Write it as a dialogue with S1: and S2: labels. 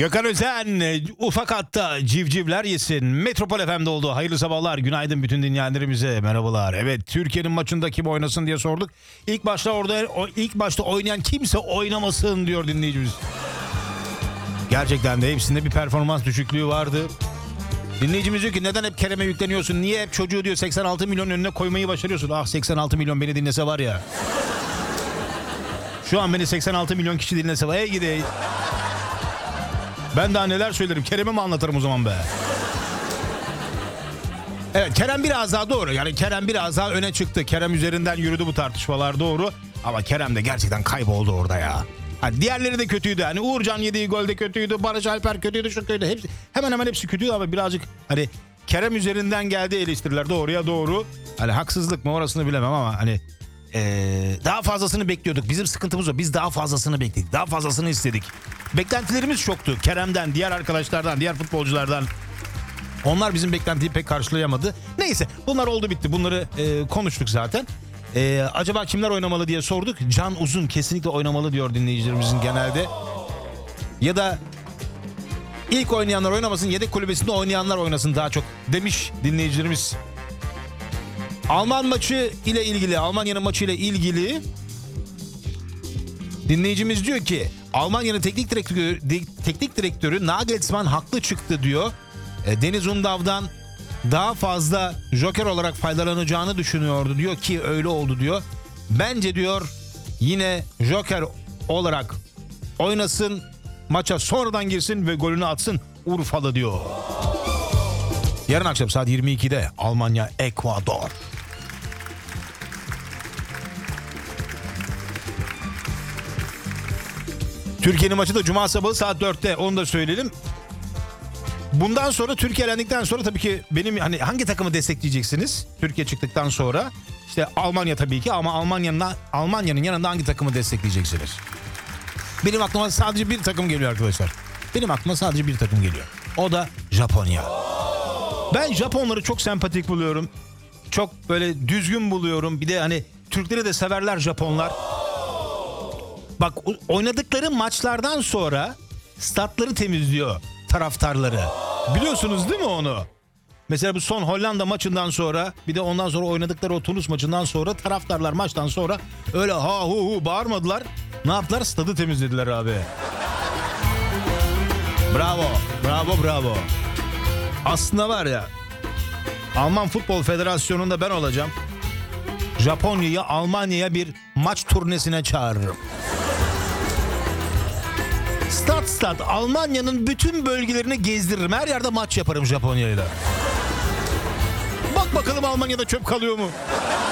S1: Gökhan Özen ufak hatta civcivler yesin. Metropol FM'de oldu. Hayırlı sabahlar. Günaydın bütün dinleyenlerimize. Merhabalar. Evet, Türkiye'nin maçında kim oynasın diye sorduk. İlk başta oynayan kimse oynamasın diyor dinleyicimiz. Gerçekten de hepsinde bir performans düşüklüğü vardı. Dinleyicimiz diyor ki neden hep Kerem'e yükleniyorsun? Niye hep çocuğu diyor 86 milyon önüne koymayı başarıyorsun? Ah, 86 milyon beni dinlese var ya. Şu an beni 86 milyon kişi dinlese var. Ey gidey. Ben daha neler söylerim. Kerem'e mi anlatırım o zaman be? Evet, Kerem biraz daha doğru. Yani Kerem biraz daha öne çıktı. Kerem üzerinden yürüdü bu tartışmalar, doğru. Ama Kerem de gerçekten kayboldu orada ya. Hani diğerleri de kötüydü. Hani Uğurcan yediği gol de kötüydü. Barış Alper kötüydü, şu kötüydü. Hepsi, hemen hemen hepsi kötüydü ama birazcık hani Kerem üzerinden geldi eleştiriler. Doğruya doğru. Hani haksızlık mı orasını bilemem ama hani daha fazlasını bekliyorduk. Bizim sıkıntımız o. Biz daha fazlasını bekledik. Daha fazlasını istedik. Beklentilerimiz çoktu. Kerem'den, diğer arkadaşlardan, diğer futbolculardan. Onlar bizim beklentiyi pek karşılayamadı. Neyse, bunlar oldu bitti. Bunları konuştuk zaten. Acaba kimler oynamalı diye sorduk. Can Uzun kesinlikle oynamalı diyor dinleyicilerimizin genelde. Ya da ilk oynayanlar oynamasın, yedek kulübesinde oynayanlar oynasın daha çok demiş dinleyicilerimiz. Alman maçı ile ilgili, Almanya'nın maçı ile ilgili dinleyicimiz diyor ki Almanya'nın teknik direktörü Nagelsmann haklı çıktı diyor. Deniz Undav'dan daha fazla joker olarak faydalanacağını düşünüyordu diyor ki öyle oldu diyor. Bence diyor yine joker olarak oynasın, maça sonradan girsin ve golünü atsın Urfalı diyor. Yarın akşam saat 22'de Almanya Ekvador. Türkiye'nin maçı da Cuma sabahı saat 4'te, onu da söyleyelim. Bundan sonra Türkiye elendikten sonra tabii ki benim hani hangi takımı destekleyeceksiniz? Türkiye çıktıktan sonra işte Almanya tabii ki, ama Almanya'nın yanında hangi takımı destekleyeceksiniz? Benim aklıma sadece bir takım geliyor arkadaşlar. Benim aklıma sadece bir takım geliyor. O da Japonya. Ben Japonları çok sempatik buluyorum. Çok böyle düzgün buluyorum. Bir de hani Türkleri de severler Japonlar. Bak, oynadıkları maçlardan sonra statları temizliyor taraftarları. Biliyorsunuz değil mi onu? Mesela bu son Hollanda maçından sonra, bir de ondan sonra oynadıkları o Toulouse maçından sonra taraftarlar maçtan sonra öyle ha hu hu bağırmadılar. Ne yaptılar? Stadı temizlediler abi. Bravo, bravo, bravo. Aslında var ya, Alman Futbol Federasyonu'nda ben olacağım. Japonya'yı Almanya'ya bir maç turnesine çağırırım. Stat Almanya'nın bütün bölgelerini gezdiririm. Her yerde maç yaparım Japonya'yla. Bak bakalım Almanya'da çöp kalıyor mu?